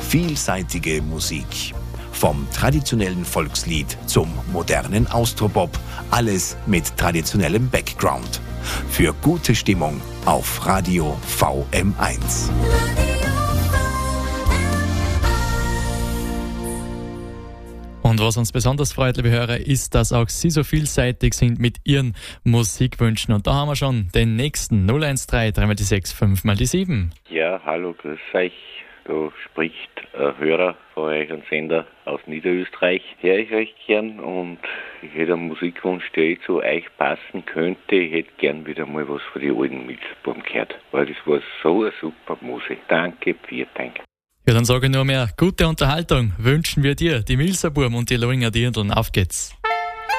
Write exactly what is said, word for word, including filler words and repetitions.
Vielseitige Musik. Vom traditionellen Volkslied zum modernen Austropop. Alles mit traditionellem Background. Für gute Stimmung auf Radio V M eins. Und was uns besonders freut, liebe Hörer, ist, dass auch Sie so vielseitig sind mit Ihren Musikwünschen. Und da haben wir schon den nächsten null eins drei, drei mal die sechs, fünf mal die sieben. Ja, hallo, grüß euch. Da spricht ein Hörer von euch, ein Sender aus Niederösterreich. Höre ich euch gern und ich hätte einen Musikwunsch, der eh zu euch passen könnte. Ich hätte gern wieder mal was von den alten Milzbuben gehört, weil das war so eine super Musik. Danke, vielen Dank. Ja, dann sage ich nur mehr, gute Unterhaltung wünschen wir dir, die Milserburm und die Loinger Dirndln. Auf geht's!